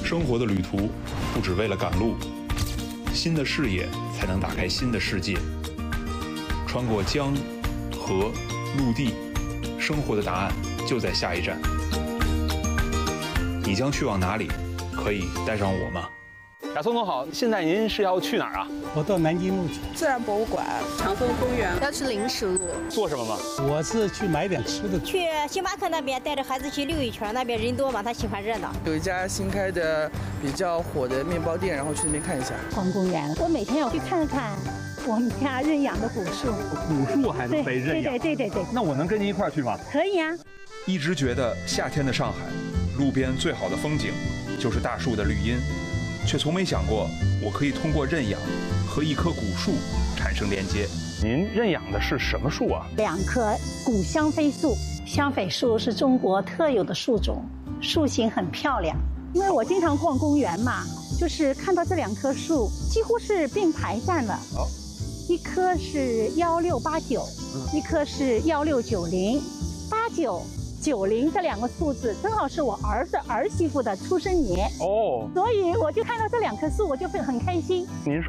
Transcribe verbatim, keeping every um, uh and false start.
生活的旅途不只为了赶路，新的视野才能打开新的世界。穿过江、河、陆地，生活的答案就在下一站。你将去往哪里？可以带上我吗？ 雅松总好，现在您是要去哪儿啊？ 我到南京路去。 自然博物馆、长风公园， 要去临时路。 做什么吗？ 我是去买点吃的。 去星巴克那边带着孩子去溜一圈，那边人多嘛，他喜欢热闹。 有一家新开的比较火的面包店，然后去那边看一下。 逛公园，我每天要去看看我们家认养的古树。 古树还能被认养？ 对对对对对。 那我能跟您一块儿去吗？ 可以啊。 一直觉得夏天的上海，路边最好的风景就是大树的绿荫，却从没想过我可以通过认养和一棵古树产生连接。 您认养的是什么树啊？ 两棵古香榧树。香榧树是中国特有的树种，树形很漂亮。因为我经常逛公园嘛，就是看到这两棵树几乎是并排站了。 好， 一棵是幺六八九，一棵是幺六九零，八九。九零这两个数字正好是我儿子儿媳妇的出生年哦， 所以我就看到这两棵树，我就会很开心。 您说